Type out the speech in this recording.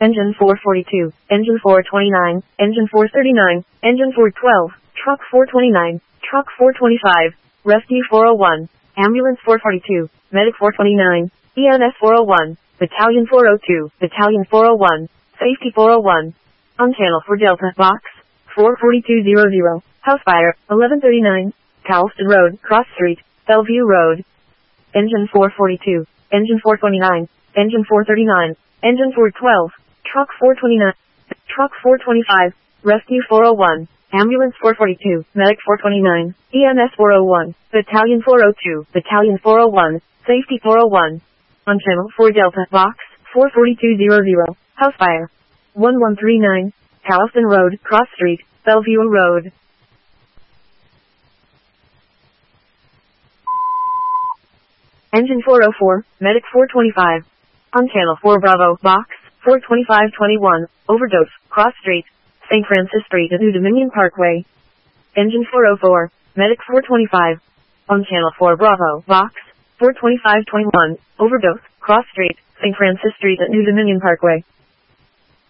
Engine 442, Engine 429, Engine 439, Engine 412, Truck 429, Truck 425, Rescue 401, Ambulance 442, Medic 429, EMS 401, Battalion 402, Battalion 401, Safety 401. On channel 4 Delta, Box 44200, House Fire, 1139, Calston Road, Cross Street, Bellevue Road. Engine 442, Engine 429, Engine 439, Engine 412, Truck 429, Truck 425, Rescue 401, Ambulance 442, Medic 429, EMS 401, Battalion 402, Battalion 401, Safety 401. On channel 4 Delta, Box 44200, House Fire, 1139, Calston Road, Cross Street, Bellevue Road. Engine 404, Medic 425. On channel 4 Bravo, Box 42521, Overdose, Cross Street, St. Francis Street at New Dominion Parkway. Engine 404, Medic 425. On channel 4 Bravo, Box 42521, Overdose, Cross Street, St. Francis Street at New Dominion Parkway.